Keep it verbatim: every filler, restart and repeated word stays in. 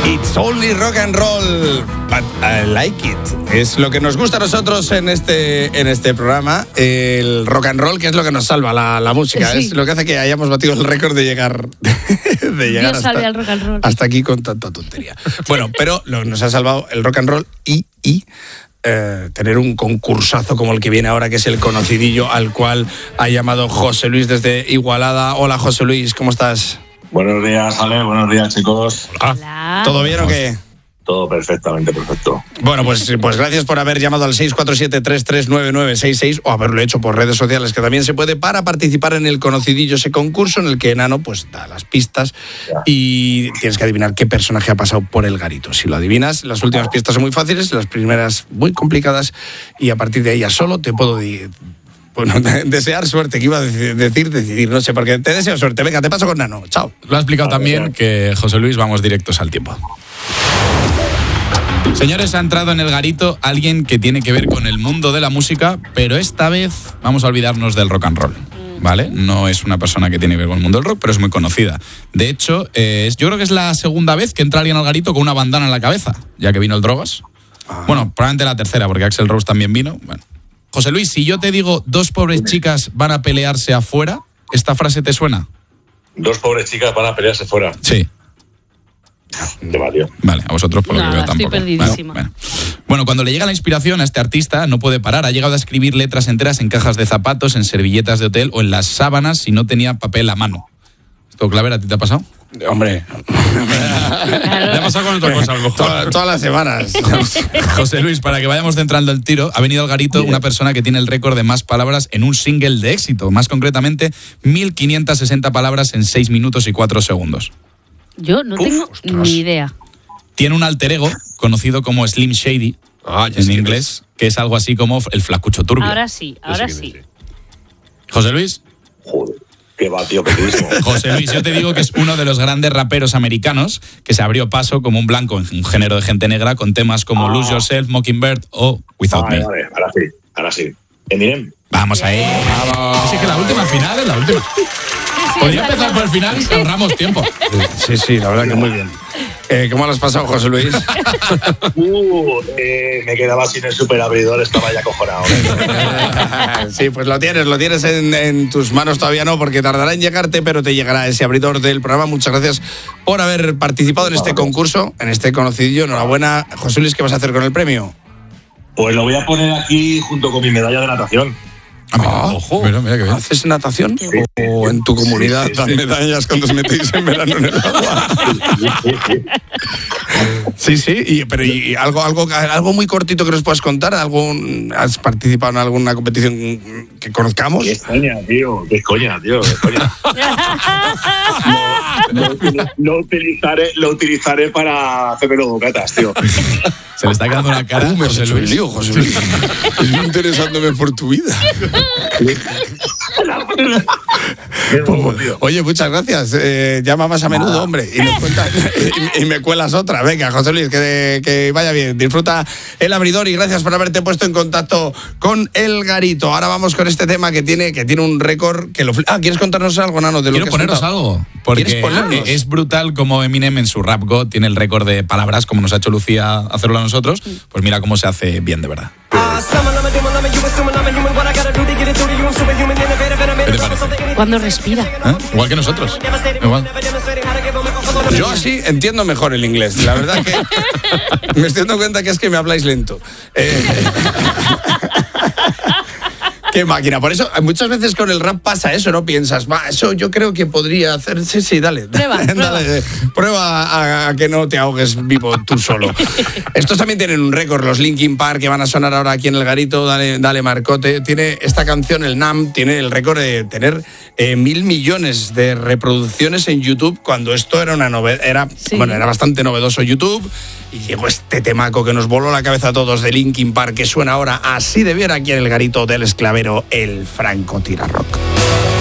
It's only rock and roll, but I like it. Es lo que nos gusta a nosotros en este, en este programa, el rock and roll, que es lo que nos salva la, la música. Sí. Es lo que hace que hayamos batido el récord de llegar, de llegar Dios hasta, salve al rock and roll. hasta aquí con tanta tontería. Bueno, pero lo, nos ha salvado el rock and roll y... y Eh, tener un concursazo como el que viene ahora, que es el conocidillo al cual ha llamado José Luis desde Igualada. Hola, José Luis, ¿cómo estás? Buenos días, Ale, buenos días, chicos. Hola. ¿Todo bien o qué? Todo perfectamente perfecto. Bueno, pues, pues gracias por haber llamado al seis cuatro siete, tres tres nueve nueve seis seis o haberlo hecho por redes sociales, que también se puede, para participar en el conocidillo, ese concurso en el que Enano pues da las pistas ya. Y tienes que adivinar qué personaje ha pasado por el garito. Si lo adivinas, las últimas pistas son muy fáciles, las primeras muy complicadas, y a partir de ahí ya solo te puedo decir... Bueno, desear suerte, que iba a decir, decidir, no sé, porque te deseo suerte. Venga, te paso con Nano, chao. Lo ha explicado también que José Luis, vamos directos al tiempo. Señores, ha entrado en el garito alguien que tiene que ver con el mundo de la música, pero esta vez vamos a olvidarnos del rock and roll, ¿vale? No es una persona que tiene que ver con el mundo del rock, pero es muy conocida. De hecho, eh, yo creo que es la segunda vez que entra alguien al garito con una bandana en la cabeza, ya que vino el Drogas. Ah. Bueno, probablemente la tercera, porque Axl Rose también vino. Bueno. José Luis, si yo te digo dos pobres chicas van a pelearse afuera, ¿esta frase te suena? Dos pobres chicas van a pelearse fuera. Sí. De Mario. Vale, a vosotros por lo Nada, que veo tampoco. Estoy perdidísima. Bueno, bueno. bueno, cuando le llega la inspiración a este artista, no puede parar. Ha llegado a escribir letras enteras en cajas de zapatos, en servilletas de hotel o en las sábanas si no tenía papel a mano. ¿Esto, Claver, a ti te ha pasado? Hombre, le ha pasado con otra cosa, a lo mejor. Toda, todas las semanas. José Luis, para que vayamos centrando el tiro, ha venido al garito una persona que tiene el récord de más palabras en un single de éxito, más concretamente mil quinientas sesenta palabras en seis minutos y cuatro segundos. Yo no Uf, tengo ostras. ni idea. Tiene un alter ego conocido como Slim Shady, Ah, ya en sé inglés, que es algo así como el flacucho turbio. Ahora sí, ahora Yo sé sí. que sí. José Luis. Joder, qué va, tío, pequeñísimo. José Luis, yo te digo que es uno de los grandes raperos americanos que se abrió paso como un blanco en un género de gente negra con temas como Ah. Lose Yourself, Mockingbird o Without Vale, Me. vale, ahora sí, ahora sí. Eminem. Vamos ahí. Así que la última final es la última. Podría empezar por el final y ahorramos tiempo. Sí, sí, la verdad que muy bien. Eh, ¿Cómo lo has pasado, José Luis? Uh, eh, me quedaba sin el superabridor, estaba ya cojonado. Sí, pues lo tienes, lo tienes en, en tus manos, todavía no, porque tardará en llegarte, pero te llegará ese abridor del programa. Muchas gracias por haber participado en este concurso, en este conocidillo. Enhorabuena. José Luis, ¿qué vas a hacer con el premio? Pues lo voy a poner aquí junto con mi medalla de natación. Ah, mira, Ah, ojo, mira, mira qué bien. ¿Haces natación? Qué ¿O en tu comunidad Sí, sí, dan sí. medallas cuando os metéis en verano en el agua? Sí, sí, y, pero y algo, algo, algo muy cortito que nos puedas contar. ¿Algún, ¿Has participado en alguna competición que conozcamos? Qué coña, tío, qué coña, tío, qué coña. Lo, lo- lo utilizaré, lo utilizaré para hacerme los bocatas, tío. Se le está quedando una cara Uh, me has José hecho el Luis. lío, José Luis. Estoy interesándome por tu vida. Qué bobo, tío. Oye, muchas gracias. Eh, llama más a menudo, hombre, y me, cuentas, y, y me cuelas otra. Venga, José Luis, que, que vaya bien. Disfruta el abridor y gracias por haberte puesto en contacto con el garito. Ahora vamos con este tema que tiene, que tiene un récord que lo... Ah, ¿quieres contarnos algo, Nano? De lo Quiero que has poneros contado? algo, porque ¿Quieres ponernos? es brutal como Eminem en su Rap God tiene el récord de palabras, como nos ha hecho Lucía hacerlo a nosotros. Pues mira cómo se hace bien, de verdad. ¿Qué te parece? Cuando respira. ¿Eh? Igual que nosotros. Igual. Yo así entiendo mejor el inglés. La verdad que me estoy dando cuenta que es que me habláis lento. Eh, Qué máquina. Por eso, muchas veces con el rap pasa eso, ¿no? Piensas, va, eso yo creo que podría hacer. Sí, sí, dale. Prueba, dale, prueba. eh, prueba a, a que no te ahogues vivo tú solo. Estos también tienen un récord, los Linkin Park, que van a sonar ahora aquí en el garito. Dale, dale Marcote. Tiene esta canción, el Nam, tiene el récord de tener eh, mil millones de reproducciones en YouTube, cuando esto era una novedad. Era, Sí. bueno, era bastante novedoso YouTube. Y llegó este temaco que nos voló la cabeza a todos de Linkin Park, que suena ahora así de bien aquí en el garito del esclavero, el Franco Tira Rock.